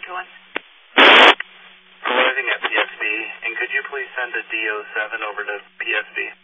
721. Arriving at PSV, and could you please send a DO7 over to PSV?